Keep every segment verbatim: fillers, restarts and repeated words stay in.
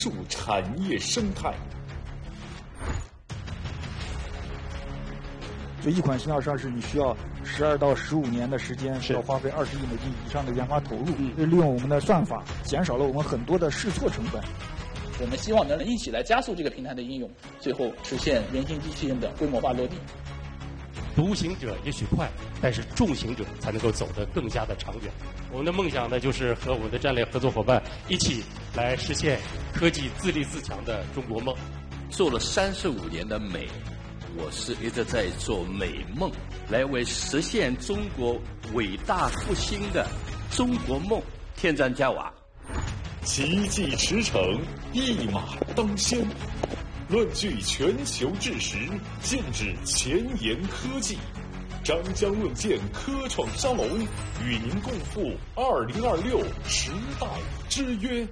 助产业生态。 就一款新药上市，你需要十二到十五年的时间，需要花费二十亿美金以上的研发投入。嗯，利用我们的算法，减少了我们很多的试错成本。 我们希望能一起来加速这个平台的应用，最后实现人形机器人的规模化落地。 独行者也许快，但是众行者才能够走得更加的长远。我们的梦想呢，就是和我们的战略合作伙伴一起来实现科技自立自强的中国梦。 做了三十五年的美。我是一直在做美梦，来为实现中国伟大复兴的中国梦添砖加瓦。 奇迹驰骋，一马当先，论据全球智识，剑指前沿科技。张江论剑科创沙龙，与您共赴二零二六时代之约。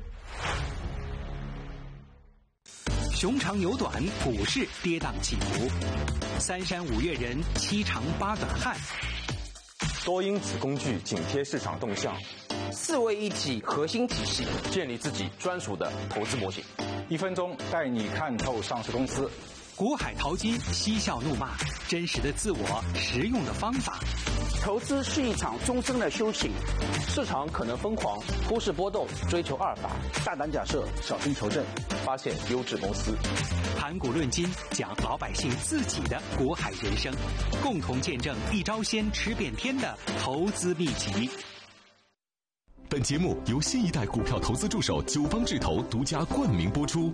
熊长牛短，股市跌宕起伏；三山五岳人，七长八短汉。 多因子工具紧贴市场动向， 四位一体核心体系， 建立自己专属的投资模型。一分钟带你看透上市公司。 股海淘金，嬉笑怒骂，真实的自我，实用的方法。 投资是一场终身的修行， 市场可能疯狂，忽视波动，追求阿尔法， 大胆假设，小心求证， 发现优质公司。 盘古论金，讲老百姓自己的股海人生，共同见证一招鲜吃遍天的投资秘籍。 本节目由新一代股票投资助手九方智投独家冠名播出。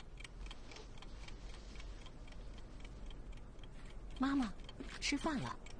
妈妈，吃饭了。